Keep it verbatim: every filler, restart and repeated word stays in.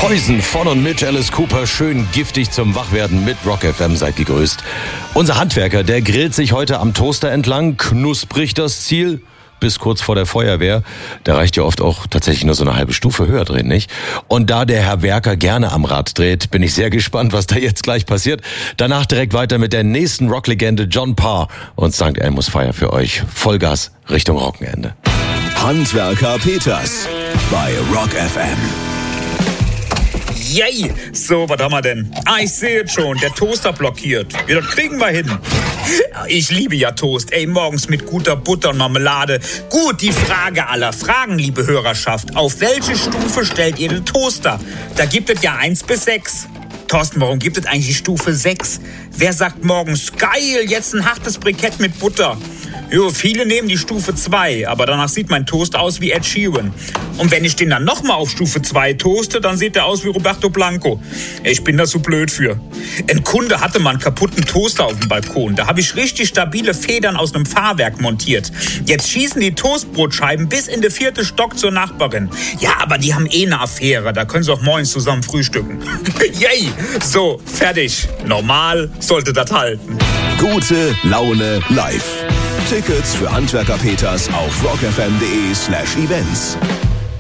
Poison von und mit Alice Cooper, schön giftig zum Wachwerden mit Rock F M, seid gegrüßt. Unser Handwerker, der grillt sich heute am Toaster entlang, knusprig das Ziel, bis kurz vor der Feuerwehr. Da reicht ja oft auch tatsächlich nur so eine halbe Stufe höher drehen, nicht? Und da der Herr Werker gerne am Rad dreht, bin ich sehr gespannt, was da jetzt gleich passiert. Danach direkt weiter mit der nächsten Rocklegende John Parr und Sankt Elmus Feier für euch. Vollgas Richtung Rockenende. Handwerker Peters bei Rock F M. Yay! So, was haben wir denn? Ah, ich sehe jetzt schon, der Toaster blockiert. Ja, das kriegen wir hin. Ich liebe ja Toast. Ey, morgens mit guter Butter und Marmelade. Gut, die Frage aller Fragen, liebe Hörerschaft. Auf welche Stufe stellt ihr den Toaster? Da gibt es ja eins bis sechs. Thorsten, warum gibt es eigentlich die Stufe sechs? Wer sagt morgens, geil, jetzt ein hartes Brikett mit Butter? Jo, viele nehmen die Stufe zwei, aber danach sieht mein Toast aus wie Ed Sheeran. Und wenn ich den dann nochmal auf Stufe zwei toaste, dann sieht der aus wie Roberto Blanco. Ich bin da so blöd für. Ein Kunde hatte mal einen kaputten Toaster auf dem Balkon. Da habe ich richtig stabile Federn aus einem Fahrwerk montiert. Jetzt schießen die Toastbrotscheiben bis in den vierten Stock zur Nachbarin. Ja, aber die haben eh eine Affäre. Da können sie auch morgens zusammen frühstücken. Yay! So, fertig. Normal sollte das halten. Gute Laune live. Tickets für Handwerker Peters auf rockfm.de slash events.